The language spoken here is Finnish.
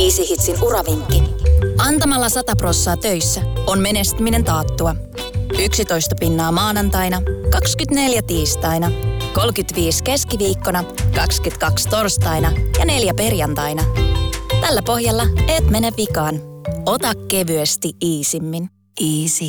Easy Hitsin uravinkki. Antamalla 100% töissä on menestyminen taattua. 11 pinnaa maanantaina, 24 tiistaina, 35 keskiviikkona, 22 torstaina ja 4 perjantaina. Tällä pohjalla et mene vikaan. Ota kevyesti Easymmin. Easy.